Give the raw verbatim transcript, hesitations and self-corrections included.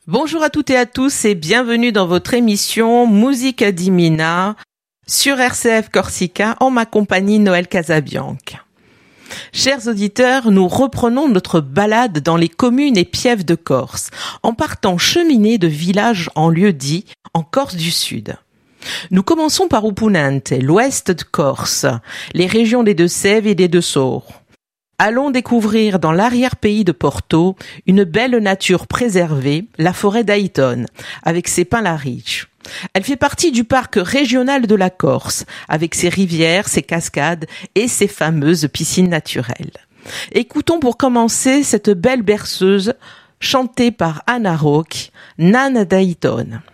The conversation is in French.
Bonjour à toutes et à tous et bienvenue dans votre émission Musica di Mina sur R C F Corsica en ma compagnie Noël Casabianca. Chers auditeurs, nous reprenons notre balade dans les communes et pièves de Corse en partant cheminer de village en lieu dit en Corse du Sud. Nous commençons par Upunente, l'ouest de Corse, les régions des Deux-Sèvres et des Deux-Saures. Allons découvrir dans l'arrière-pays de Porto une belle nature préservée, la forêt d'Aiton, avec ses pins lariches. Elle fait partie du parc régional de la Corse, avec ses rivières, ses cascades et ses fameuses piscines naturelles. Écoutons pour commencer cette belle berceuse chantée par Anna Roque, Nana d'Aiton.